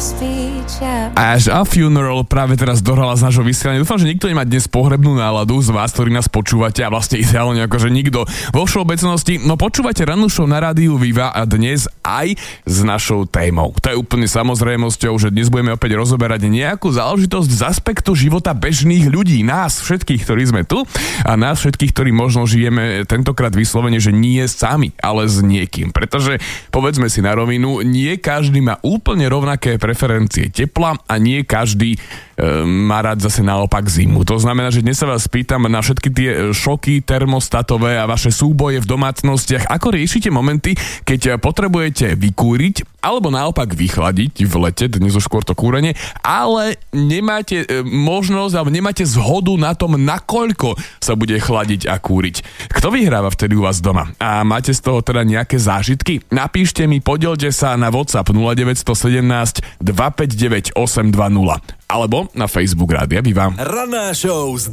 Až A Funeral práve teraz dohrala z nášho vysielania. Dúfam, že nikto nemá dnes pohrebnú náladu z vás, ktorí nás počúvate, a vlastne ideálne akože nikto vo všeobecnosti. No počúvate rannú show na rádiu Viva a dnes aj s našou témou. To je úplne samozrejmosťou, že dnes budeme opäť rozoberať nejakú záležitosť z aspektu života bežných ľudí, nás všetkých, ktorí sme tu, a nás všetkých, ktorí možno žijeme tentokrát vyslovene, že nie sami, ale s niekým. Pretože povedzme si na rovinu, nie každý má úplne rovnaké preferencie tepla a nie každý má rád zase naopak zimu. To znamená, že dnes sa vás pýtam na všetky tie šoky termostatové a vaše súboje v domácnostiach. Ako riešite momenty, keď potrebujete vykúriť alebo naopak vychladiť v lete, dnes už skôr to kúrenie, ale nemáte možnosť alebo nemáte zhodu na tom, nakoľko sa bude chladiť a kúriť. Kto vyhráva vtedy u vás doma? A máte z toho teda nejaké zážitky? Napíšte mi, podielte sa na WhatsApp 0917 259 820 alebo na Facebook Rádia Viva. Ranná show s